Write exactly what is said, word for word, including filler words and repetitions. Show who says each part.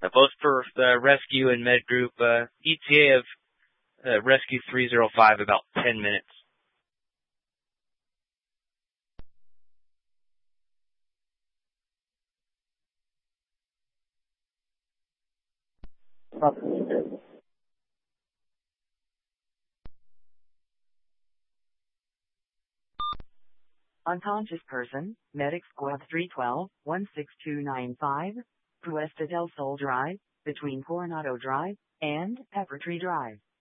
Speaker 1: Uh, both for the rescue and med group. Uh, E T A of uh, rescue three oh five, about ten minutes.
Speaker 2: Unconscious person, Medic Squad three twelve, one six two nine five, Cuesta del Sol Drive, between Coronado Drive and Pepper Tree Drive.